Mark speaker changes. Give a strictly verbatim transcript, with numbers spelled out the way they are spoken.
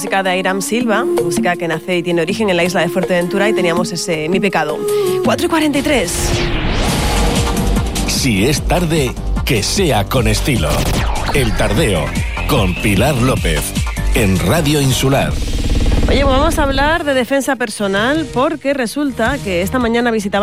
Speaker 1: música de Airam Silva, música que nace y tiene origen en la isla de Fuerteventura, y teníamos ese Mi Pecado. cuatro y cuarenta y tres.
Speaker 2: Si es tarde, que sea con estilo. El Tardeo, con Pilar López, en Radio Insular.
Speaker 1: Oye, vamos a hablar de defensa personal porque resulta que esta mañana visitaba